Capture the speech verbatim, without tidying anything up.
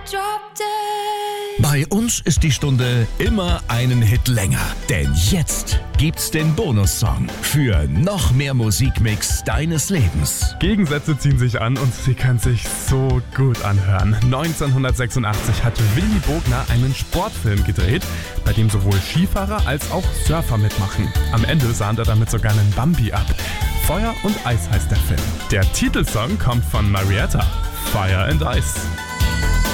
drop dead. Bei uns ist die Stunde immer einen Hit länger. Denn jetzt gibt's den Bonussong für noch mehr Musikmix deines Lebens. Gegensätze ziehen sich an und sie können sich so gut anhören. neunzehnhundertsechsundachtzig hat Willy Bogner einen Sportfilm gedreht, bei dem sowohl Skifahrer als auch Surfer mitmachen. Am Ende sahnt er damit sogar einen Bambi ab. Feuer und Eis heißt der Film. Der Titelsong kommt von Marietta, Fire and Ice.